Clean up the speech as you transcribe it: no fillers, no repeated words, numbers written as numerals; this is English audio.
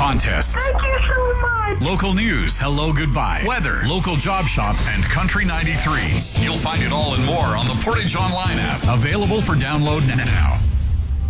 contests. Thank you so much. Local news, hello, goodbye, weather, local job shop, and Country 93. You'll find it all and more on the Portage Online app, available for download now.